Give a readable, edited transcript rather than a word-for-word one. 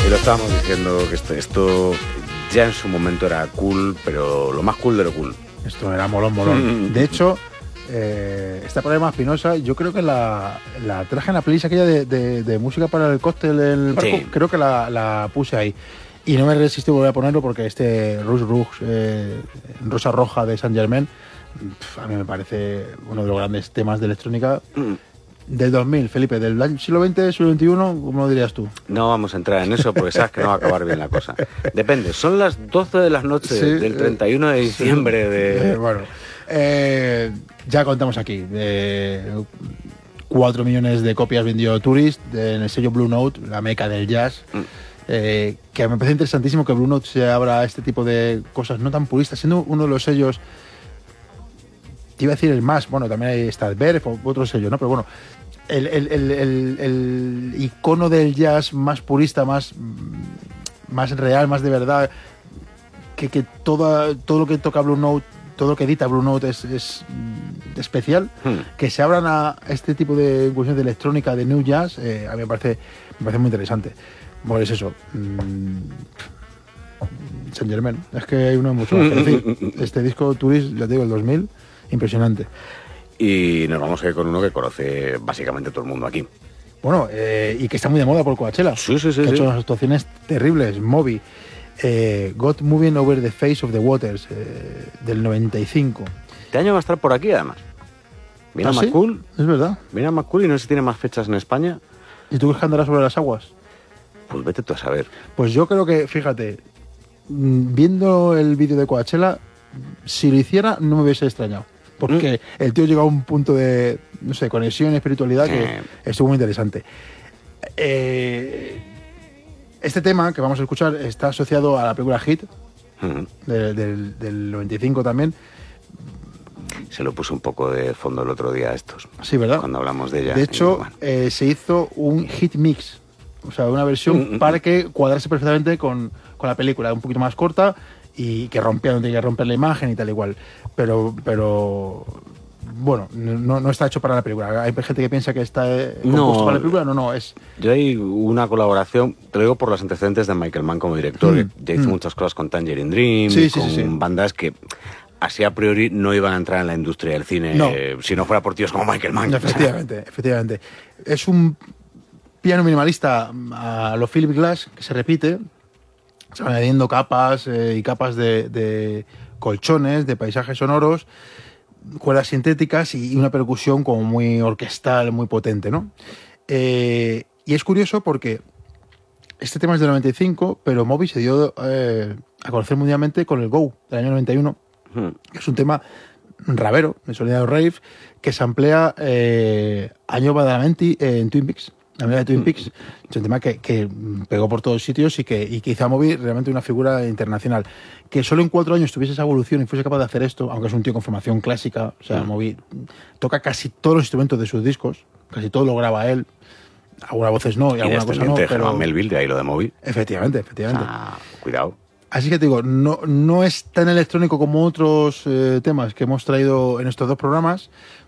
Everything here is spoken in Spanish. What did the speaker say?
Y lo estábamos diciendo, que esto ya en su momento era cool, pero lo más cool de lo cool. Esto era molón. De hecho, esta palabra espinosa, yo creo que la traje en la playlist aquella de música para el cóctel del barco. Sí. Creo que la puse ahí. Y no me resistí a volver a ponerlo porque este Rouge, Rosa Roja de Saint Germain, a mí me parece uno de los grandes temas de electrónica del 2000, Felipe, del siglo XX, siglo XXI, ¿cómo lo dirías tú? No vamos a entrar en eso porque sabes que no va a acabar bien la cosa. Depende, son las 12 de la noche del 31 de diciembre de... Bueno, ya contamos aquí. 4 millones de copias vendió Tourist en el sello Blue Note, la meca del jazz. Que me parece interesantísimo que Blue Note se abra a este tipo de cosas no tan puristas, siendo uno de los sellos, te iba a decir el más, bueno, también hay Stadberg o otro sello, ¿no? Pero bueno, el icono del jazz más purista, más real, más de verdad, que todo lo que toca Blue Note, todo lo que edita Blue Note es especial, que se abran a este tipo de cuestiones de electrónica, de new jazz, a mí me parece muy interesante. Bueno, es eso. Saint Germain, es que hay uno mucho más que decir. Este disco Tourist, ya te digo, el 2000, impresionante. Y nos vamos a ir con uno que conoce básicamente todo el mundo aquí. Bueno, y que está muy de moda por Coachella. Sí. Que ha hecho unas actuaciones terribles. Moby, Got Moving Over the Face of the Waters, del 95. Este año va a estar por aquí, además. Viene a ¿Ah, sí? McCool. Es verdad. Viene a McCool y no sé si tiene más fechas en España. ¿Y tú crees que andarás sobre las aguas? Pues vete tú a saber. Pues yo creo que, fíjate, viendo el vídeo de Coachella, si lo hiciera no me hubiese extrañado. Porque el tío llegó a un punto de, no sé, conexión y espiritualidad que estuvo muy interesante. Este tema que vamos a escuchar está asociado a la película Hit, del 95 también. Se lo puse un poco de fondo el otro día a estos. Sí, ¿verdad? Cuando hablamos de ella. De hecho, bueno. se hizo un hit mix, o sea, una versión para que cuadrase perfectamente con la película, un poquito más corta y que rompía, no tenía que romper la imagen y tal igual. Pero bueno, no está hecho para la película. Hay gente que piensa que está compuesto para la película. No, es... Yo hay una colaboración, te lo digo por los antecedentes de Michael Mann como director, que ya hizo muchas cosas con Tangerine Dream, con bandas que así a priori no iban a entrar en la industria del cine si no fuera por tíos como Michael Mann. Efectivamente. Es un piano minimalista a lo Philip Glass, que se repite. Se van añadiendo capas y capas de colchones, de paisajes sonoros, cuerdas sintéticas y una percusión como muy orquestal, muy potente, ¿no? Y es curioso porque este tema es del 95, pero Moby se dio a conocer mundialmente con el Go, del año 91, que es un tema ravero, de sonido rave, que se emplea año Badalamenti en Twin Peaks. La melodía de Twin Peaks es un tema que pegó por todos sitios y que hizo a Moby realmente una figura internacional. Que solo en 4 años tuviese esa evolución y fuese capaz de hacer esto, aunque es un tío con formación clásica, o sea, Moby toca casi todos los instrumentos de sus discos, casi todo lo graba él, algunas voces no y alguna cosa no. Pero Melville, de ahí lo de Moby. Efectivamente. Cuidado. Así que te digo, no es tan electrónico como otros temas que hemos traído en estos 2 programas,